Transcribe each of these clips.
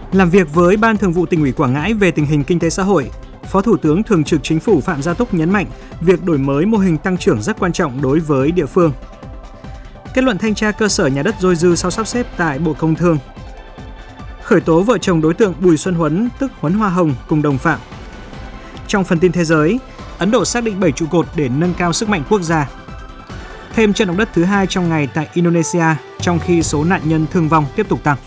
Làm việc với Ban Thường vụ Tỉnh ủy Quảng Ngãi về tình hình kinh tế xã hội, Phó Thủ tướng Thường trực Chính phủ Phạm Gia Túc nhấn mạnh việc đổi mới mô hình tăng trưởng rất quan trọng đối với địa phương. Kết luận thanh tra cơ sở nhà đất dôi dư sau sắp xếp tại Bộ Công Thương. Khởi tố vợ chồng đối tượng Bùi Xuân Huấn, tức Huấn Hoa Hồng cùng đồng phạm. Trong phần tin thế giới, Ấn Độ xác định 7 trụ cột để nâng cao sức mạnh quốc gia. Thêm trận động đất thứ 2 trong ngày tại Indonesia, trong khi số nạn nhân thương vong tiếp tục tăng.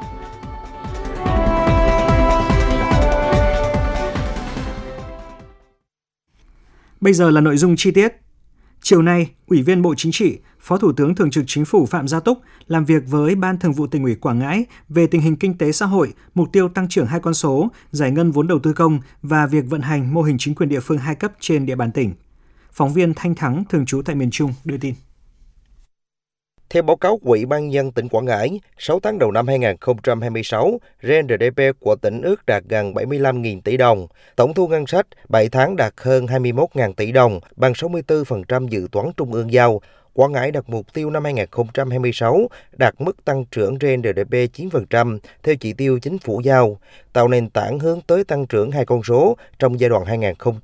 Bây giờ là nội dung chi tiết. Chiều nay, Ủy viên Bộ Chính trị, Phó Thủ tướng Thường trực Chính phủ Phạm Gia Túc làm việc với Ban Thường vụ Tỉnh ủy Quảng Ngãi về tình hình kinh tế xã hội, mục tiêu tăng trưởng 2 con số, giải ngân vốn đầu tư công và việc vận hành mô hình chính quyền địa phương 2 cấp trên địa bàn tỉnh. Phóng viên Thanh Thắng, thường trú tại miền Trung, đưa tin. Theo báo cáo của Ủy ban Nhân dân tỉnh Quảng Ngãi, 6 tháng đầu năm 2026, GDP của tỉnh ước đạt gần 75.000 tỷ đồng. Tổng thu ngân sách 7 tháng đạt hơn 21.000 tỷ đồng, bằng 64% dự toán trung ương giao. Quảng Ngãi đặt mục tiêu năm 2026 đạt mức tăng trưởng GDP 9% theo chỉ tiêu chính phủ giao, tạo nền tảng hướng tới tăng trưởng 2 con số trong giai đoạn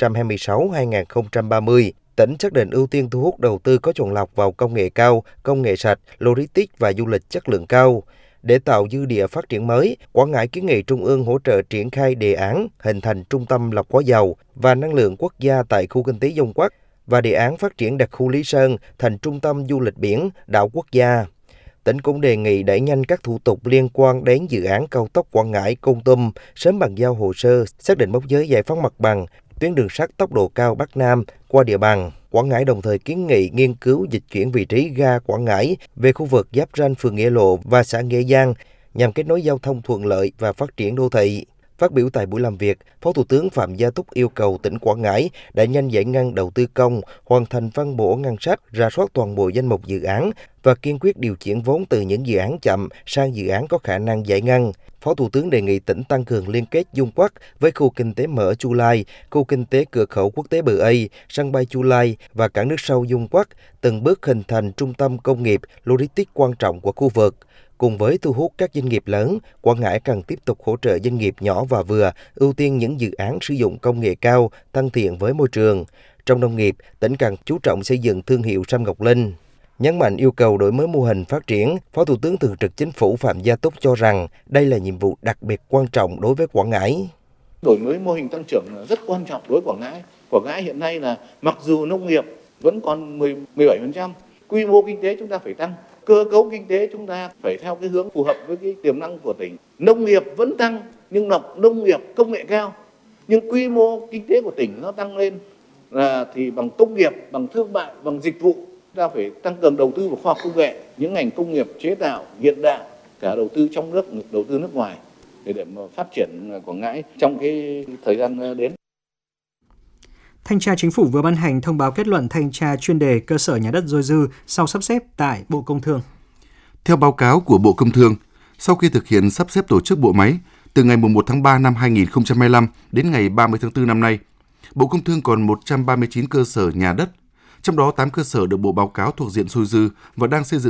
2026-2030. Tỉnh xác định ưu tiên thu hút đầu tư có chọn lọc vào công nghệ cao, công nghệ sạch, logistics và du lịch chất lượng cao. Để tạo dư địa phát triển mới, Quảng Ngãi kiến nghị Trung ương hỗ trợ triển khai đề án hình thành trung tâm lọc hóa dầu và năng lượng quốc gia tại khu kinh tế Dung Quất và đề án phát triển đặc khu Lý Sơn thành trung tâm du lịch biển, đảo quốc gia. Tỉnh cũng đề nghị đẩy nhanh các thủ tục liên quan đến dự án cao tốc Quảng Ngãi - Kon Tum, sớm bàn giao hồ sơ, xác định mốc giới giải phóng mặt bằng, tuyến đường sắt tốc độ cao Bắc Nam qua địa bàn. Quảng Ngãi đồng thời kiến nghị nghiên cứu dịch chuyển vị trí ga Quảng Ngãi về khu vực giáp ranh phường Nghĩa Lộ và xã Nghĩa Giang nhằm kết nối giao thông thuận lợi và phát triển đô thị. Phát biểu tại buổi làm việc, Phó Thủ tướng Phạm Gia Túc yêu cầu tỉnh Quảng Ngãi đẩy nhanh giải ngân đầu tư công, hoàn thành phân bổ ngân sách, rà soát toàn bộ danh mục dự án và kiên quyết điều chuyển vốn từ những dự án chậm sang dự án có khả năng giải ngân. Phó Thủ tướng đề nghị tỉnh tăng cường liên kết Dung Quất với khu kinh tế mở Chu Lai, khu kinh tế cửa khẩu quốc tế Bờ Ây, sân bay Chu Lai và cảng nước sâu Dung Quất, từng bước hình thành trung tâm công nghiệp, logistics quan trọng của khu vực. Cùng với thu hút các doanh nghiệp lớn, Quảng Ngãi cần tiếp tục hỗ trợ doanh nghiệp nhỏ và vừa, ưu tiên những dự án sử dụng công nghệ cao, thân thiện với môi trường. Trong nông nghiệp, tỉnh cần chú trọng xây dựng thương hiệu Sâm Ngọc Linh. Nhấn mạnh yêu cầu đổi mới mô hình phát triển, Phó Thủ tướng Thường trực Chính phủ Phạm Gia Túc cho rằng đây là nhiệm vụ đặc biệt quan trọng đối với Quảng Ngãi. Đổi mới mô hình tăng trưởng là rất quan trọng đối với Quảng Ngãi. Quảng Ngãi hiện nay là mặc dù nông nghiệp vẫn còn 17%, quy mô kinh tế chúng ta phải tăng, cơ cấu kinh tế chúng ta phải theo cái hướng phù hợp với cái tiềm năng của tỉnh. Nông nghiệp vẫn tăng nhưng là nông nghiệp công nghệ cao, nhưng quy mô kinh tế của tỉnh nó tăng lên là thì bằng công nghiệp, bằng thương mại, bằng dịch vụ. Ta phải tăng cường đầu tư vào khoa học công nghệ, những ngành công nghiệp chế tạo hiện đại, cả đầu tư trong nước, đầu tư nước ngoài để mà phát triển Quảng Ngãi trong cái thời gian đến. Thanh tra Chính phủ vừa ban hành thông báo kết luận thanh tra chuyên đề cơ sở nhà đất dôi dư sau sắp xếp tại Bộ Công Thương. Theo báo cáo của Bộ Công Thương, sau khi thực hiện sắp xếp tổ chức bộ máy, từ ngày 1 tháng 3 năm 2025 đến ngày 30 tháng 4 năm nay, Bộ Công Thương còn 139 cơ sở nhà đất, trong đó 8 cơ sở được Bộ báo cáo thuộc diện dôi dư và đang xây dựng